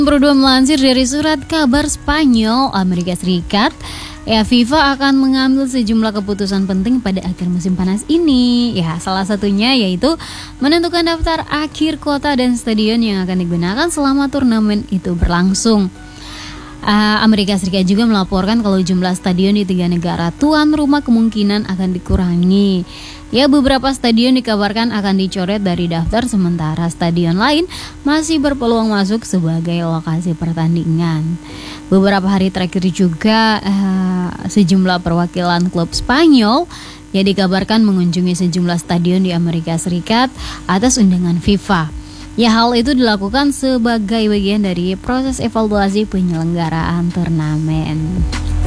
Berdua melansir dari surat kabar Spanyol, Amerika Serikat, FIFA akan mengambil sejumlah keputusan penting pada akhir musim panas ini. Salah satunya yaitu menentukan daftar akhir kota dan stadion yang akan digunakan selama turnamen itu berlangsung. Amerika Serikat juga melaporkan kalau jumlah stadion di 3 negara tuan rumah kemungkinan akan dikurangi. Beberapa stadion dikabarkan akan dicoret dari daftar, sementara stadion lain masih berpeluang masuk sebagai lokasi pertandingan. Beberapa hari terakhir juga sejumlah perwakilan klub Spanyol dikabarkan mengunjungi sejumlah stadion di Amerika Serikat atas undangan FIFA. Hal itu dilakukan sebagai bagian dari proses evaluasi penyelenggaraan turnamen.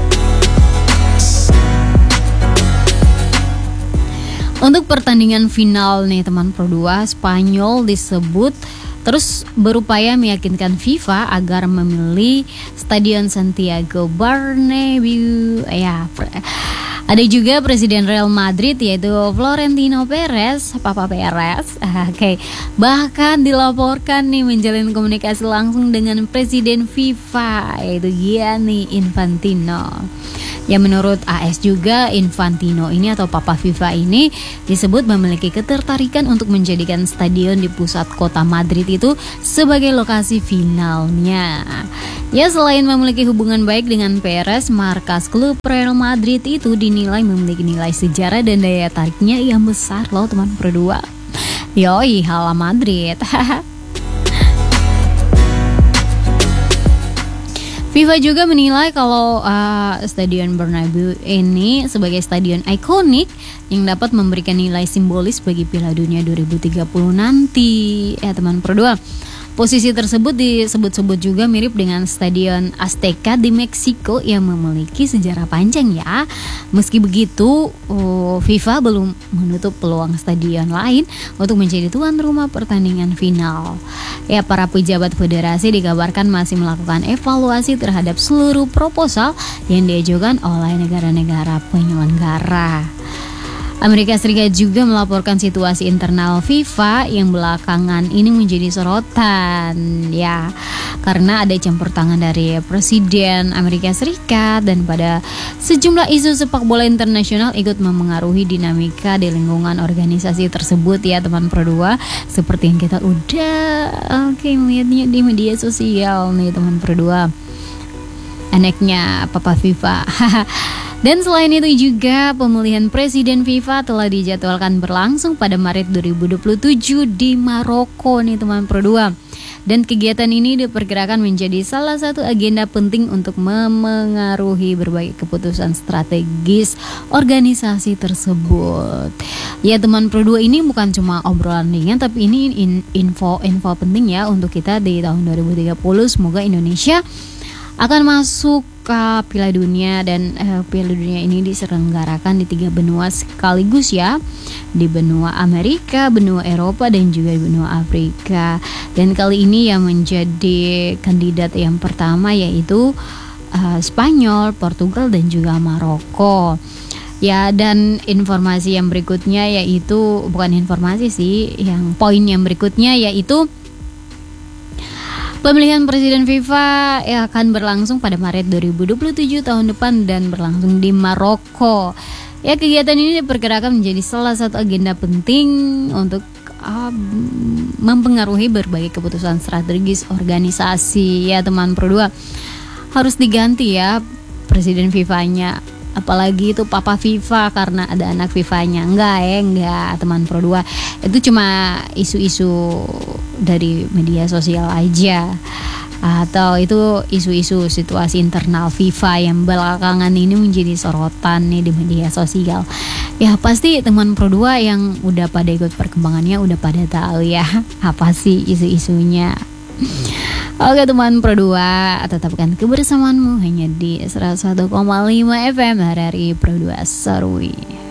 Untuk pertandingan final nih teman Pro 2, Spanyol disebut terus berupaya meyakinkan FIFA agar memilih Stadion Santiago Bernabeu. Ada juga Presiden Real Madrid yaitu Florentino Perez, Papa Perez. Bahkan dilaporkan nih menjalin komunikasi langsung dengan Presiden FIFA yaitu Gianni Infantino. Menurut AS juga, Infantino ini atau Papa FIFA ini disebut memiliki ketertarikan untuk menjadikan stadion di pusat kota Madrid itu sebagai lokasi finalnya. Selain memiliki hubungan baik dengan Perez, markas klub Real Madrid itu dinilai memiliki nilai sejarah dan daya tariknya yang besar loh teman Pro 2. Hala Madrid. FIFA juga menilai kalau Stadion Bernabeu ini sebagai stadion ikonik yang dapat memberikan nilai simbolis bagi Piala Dunia 2030 nanti. Teman Pro 2. Posisi tersebut disebut-sebut juga mirip dengan Stadion Azteca di Meksiko yang memiliki sejarah panjang ya. Meski begitu, FIFA belum menutup peluang stadion lain untuk menjadi tuan rumah pertandingan final. Para pejabat federasi dikabarkan masih melakukan evaluasi terhadap seluruh proposal yang diajukan oleh negara-negara penyelenggara. Amerika Serikat juga melaporkan situasi internal FIFA yang belakangan ini menjadi sorotan karena ada campur tangan dari Presiden Amerika Serikat dan pada sejumlah isu sepak bola internasional ikut memengaruhi dinamika di lingkungan organisasi tersebut teman Pro 2, seperti yang kita udah melihatnya di media sosial nih teman Pro 2. Anaknya Papa FIFA. Dan selain itu juga pemilihan Presiden FIFA telah dijadwalkan berlangsung pada Maret 2027 di Maroko nih teman Pro 2. Dan kegiatan ini diperkirakan menjadi salah satu agenda penting untuk memengaruhi berbagai keputusan strategis organisasi tersebut. Teman Pro 2, ini bukan cuma obrolan ringan tapi ini info penting untuk kita di tahun 2030. Semoga Indonesia akan masuk ke Piala Dunia dan Piala Dunia ini diselenggarakan di 3 benua sekaligus di benua Amerika, benua Eropa dan juga benua Afrika. Dan kali ini yang menjadi kandidat yang pertama yaitu Spanyol, Portugal dan juga Maroko. Dan informasi yang berikutnya yaitu bukan informasi sih, yang poin yang berikutnya yaitu pemilihan Presiden FIFA akan berlangsung pada Maret 2027 tahun depan dan berlangsung di Maroko. Kegiatan ini diperkirakan menjadi salah satu agenda penting untuk mempengaruhi berbagai keputusan strategis organisasi. Teman Pro 2, harus diganti Presiden FIFA-nya. Apalagi itu Papa FIFA karena ada anak FIFA-nya. Enggak teman Pro 2. Itu cuma isu-isu dari media sosial aja, atau itu isu-isu situasi internal FIFA yang belakangan ini menjadi sorotan nih di media sosial. Pasti teman Pro 2 yang udah pada ikut perkembangannya udah pada tahu apa sih isu-isunya. Oke teman Pro 2, tetapkan kebersamaanmu hanya di 101,5 FM RRI Pro 2 Serui.